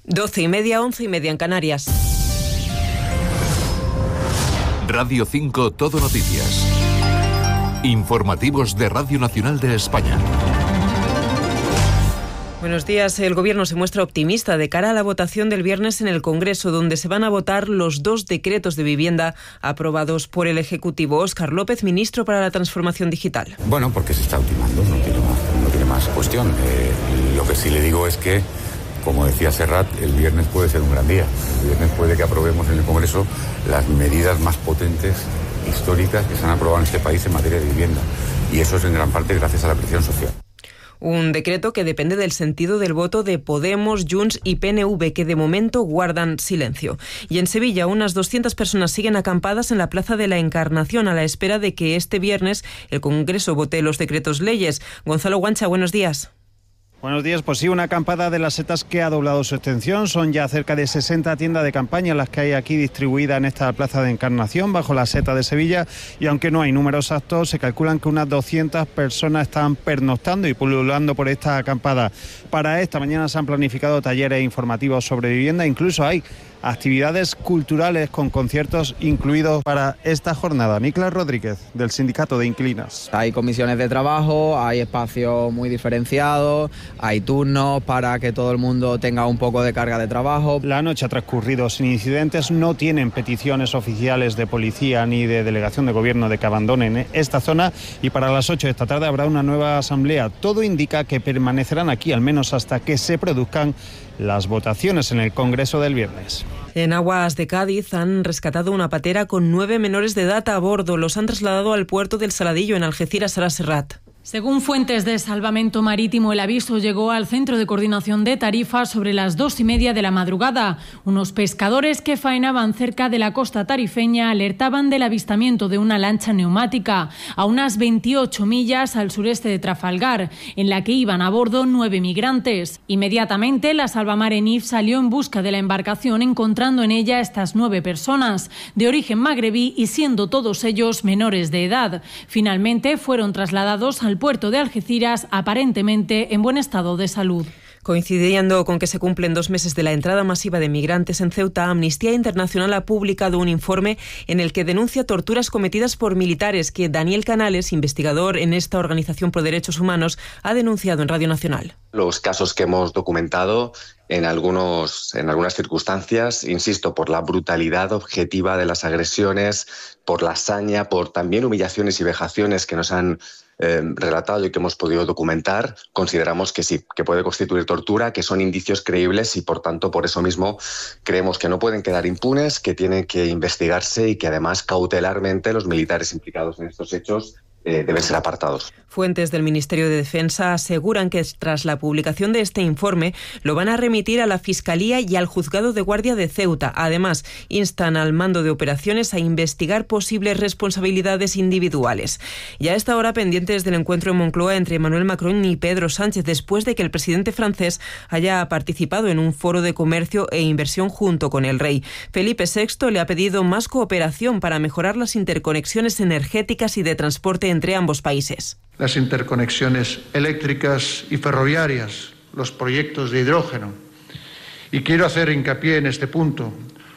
12:30, 11:30 en Canarias. Radio 5 Todo Noticias. Informativos de Radio Nacional de España. Buenos días. El Gobierno se muestra optimista de cara a la votación del viernes en el Congreso, donde se van a votar los 2 decretos de vivienda aprobados por el Ejecutivo. Óscar López, ministro para la Transformación Digital. Bueno, porque se está ultimando, no tiene más cuestión. Lo que sí le digo es que, como decía Serrat, el viernes puede ser un gran día. El viernes puede que aprobemos en el Congreso las medidas más potentes, históricas, que se han aprobado en este país en materia de vivienda. Y eso es en gran parte gracias a la presión social. Un decreto que depende del sentido del voto de Podemos, Junts y PNV, que de momento guardan silencio. Y en Sevilla, unas 200 personas siguen acampadas en la Plaza de la Encarnación a la espera de que este viernes el Congreso vote los decretos leyes. Gonzalo Guancha, buenos días. Buenos días, pues sí, una acampada de las setas que ha doblado su extensión. Son ya cerca de 60 tiendas de campaña las que hay aquí distribuidas en esta Plaza de Encarnación, bajo la seta de Sevilla, y aunque no hay números exactos, se calculan que unas 200 personas están pernoctando y pululando por esta acampada. Para esta mañana se han planificado talleres informativos sobre vivienda, incluso hay actividades culturales con conciertos incluidos para esta jornada. Nicolás Rodríguez, del Sindicato de Inquilinos. Hay comisiones de trabajo, hay espacios muy diferenciados, hay turnos para que todo el mundo tenga un poco de carga de trabajo. La noche ha transcurrido sin incidentes, no tienen peticiones oficiales de policía ni de delegación de gobierno de que abandonen esta zona, y para las 8 de esta tarde habrá una nueva asamblea. Todo indica que permanecerán aquí al menos hasta que se produzcan las votaciones en el Congreso del viernes. En aguas de Cádiz han rescatado una patera con 9 menores de edad a bordo. Los han trasladado al puerto del Saladillo, en Algeciras, Sara Serrat. Según fuentes de Salvamento Marítimo, el aviso llegó al Centro de Coordinación de Tarifa sobre las 2:30 de la madrugada. Unos pescadores que faenaban cerca de la costa tarifeña alertaban del avistamiento de una lancha neumática a unas 28 millas al sureste de Trafalgar, en la que iban a bordo 9 migrantes. Inmediatamente, la Salvamar Enif salió en busca de la embarcación, encontrando en ella estas 9 personas, de origen magrebí y siendo todos ellos menores de edad. Finalmente, fueron trasladados al puerto de Algeciras, aparentemente en buen estado de salud. Coincidiendo con que se cumplen 2 meses de la entrada masiva de migrantes en Ceuta, Amnistía Internacional ha publicado un informe en el que denuncia torturas cometidas por militares que Daniel Canales, investigador en esta organización por derechos humanos, ha denunciado en Radio Nacional. Los casos que hemos documentado en algunas circunstancias, insisto, por la brutalidad objetiva de las agresiones, por la hazaña, por también humillaciones y vejaciones que nos han relatado y que hemos podido documentar, consideramos que sí, que puede constituir tortura, que son indicios creíbles y por tanto por eso mismo creemos que no pueden quedar impunes, que tienen que investigarse y que además cautelarmente los militares implicados en estos hechos deben ser apartados. Fuentes del Ministerio de Defensa aseguran que tras la publicación de este informe lo van a remitir a la Fiscalía y al Juzgado de Guardia de Ceuta. Además, instan al mando de operaciones a investigar posibles responsabilidades individuales. Y a esta hora pendientes del encuentro en Moncloa entre Emmanuel Macron y Pedro Sánchez, después de que el presidente francés haya participado en un foro de comercio e inversión junto con el rey. Felipe VI le ha pedido más cooperación para mejorar las interconexiones energéticas y de transporte entre ambos países. Las interconexiones eléctricas y ferroviarias, los proyectos de hidrógeno. Y quiero hacer hincapié en este punto.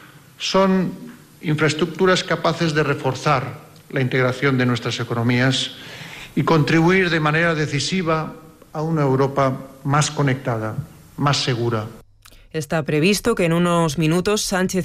Son infraestructuras capaces de reforzar la integración de nuestras economías y contribuir de manera decisiva a una Europa más conectada, más segura. Está previsto que en unos minutos Sánchez